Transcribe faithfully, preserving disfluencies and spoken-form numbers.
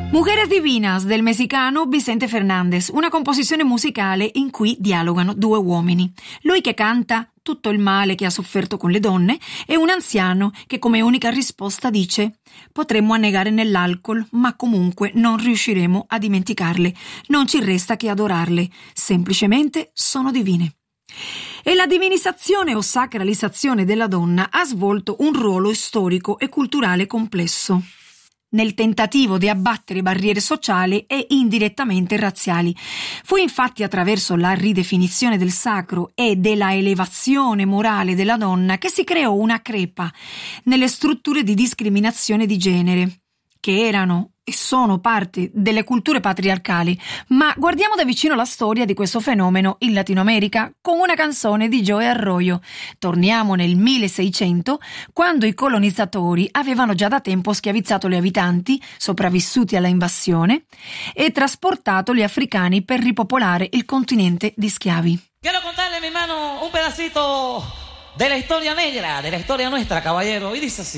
Mujeres Divinas del messicano Vicente Fernández, una composizione musicale in cui dialogano due uomini. Lui che canta tutto il male che ha sofferto con le donne e un anziano che come unica risposta dice: potremmo annegare nell'alcol, ma comunque non riusciremo a dimenticarle. Non ci resta che adorarle, semplicemente sono divine. E la divinizzazione o sacralizzazione della donna ha svolto un ruolo storico e culturale complesso nel tentativo di abbattere barriere sociali e indirettamente razziali. Fu infatti attraverso la ridefinizione del sacro e della elevazione morale della donna che si creò una crepa nelle strutture di discriminazione di genere, che erano e sono parte delle culture patriarcali. Ma guardiamo da vicino la storia di questo fenomeno in Latino America con una canzone di Joe Arroyo. Torniamo nel milleseicento, quando i colonizzatori avevano già da tempo schiavizzato gli abitanti sopravvissuti alla invasione e trasportato gli africani per ripopolare il continente di schiavi. Quiero contarle, mi hermano, un pedacito de la historia negra, de la historia nuestra, caballero, y dice así.